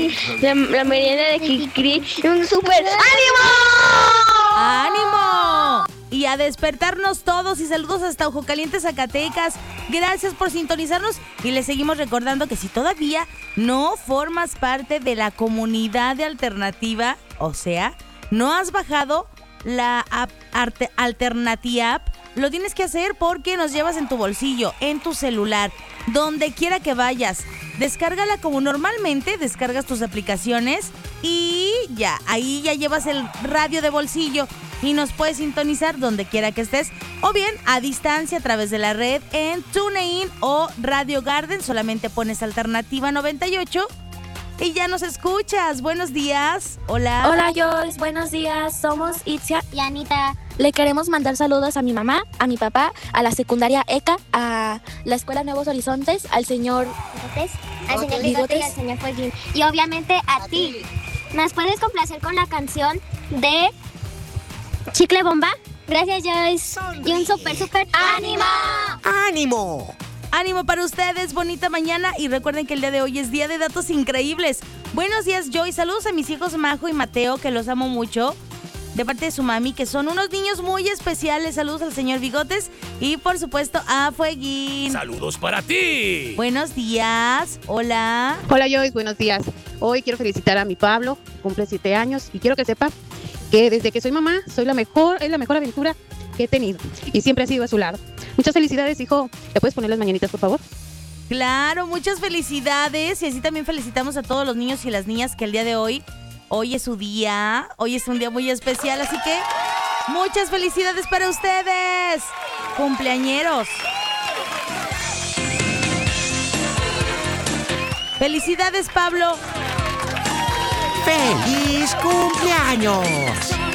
la merienda de Kikri y un super ánimo. ¡Ánimo! Y a despertarnos todos y saludos hasta Ojo Caliente, Zacatecas. Gracias por sintonizarnos y les seguimos recordando que si todavía no formas parte de la comunidad de Alternativa, o sea, no has bajado la app Alternativa App, lo tienes que hacer porque nos llevas en tu bolsillo, en tu celular, donde quiera que vayas. Descárgala como normalmente descargas tus aplicaciones y ya, ahí ya llevas el radio de bolsillo y nos puedes sintonizar donde quiera que estés o bien a distancia a través de la red en TuneIn o Radio Garden. Solamente pones Alternativa 98 y ya nos escuchas. Buenos días. Hola. Hola, Joyce. Buenos días. Somos Itzia y Anita. Le queremos mandar saludos a mi mamá, a mi papá, a la secundaria ECA, a la Escuela Nuevos Horizontes, al señor Bigotes, al señor Bigotes y al señor Fueguín. Y obviamente a ti. ¿Nos puedes complacer con la canción de Chicle Bomba? Gracias, Joyce. Y un super ánimo. ¡Ánimo! Ánimo para ustedes, bonita mañana y recuerden que el día de hoy es día de datos increíbles. Buenos días, Joy. Saludos a mis hijos Majo y Mateo, que los amo mucho, de parte de su mami, que son unos niños muy especiales. Saludos al señor Bigotes y por supuesto a Fueguín. ¡Saludos para ti! Buenos días. Hola. Hola, Joyce. Buenos días. Hoy quiero felicitar a mi Pablo, cumple 7 años y quiero que sepa que desde que soy mamá, es la mejor aventura que he tenido y siempre he sido a su lado. Muchas felicidades, hijo. ¿Le puedes poner las mañanitas, por favor? Claro, muchas felicidades y así también felicitamos a todos los niños y las niñas que el día de hoy es su día, hoy es un día muy especial, así que muchas felicidades para ustedes, cumpleañeros. Felicidades, Pablo. ¡Feliz cumpleaños!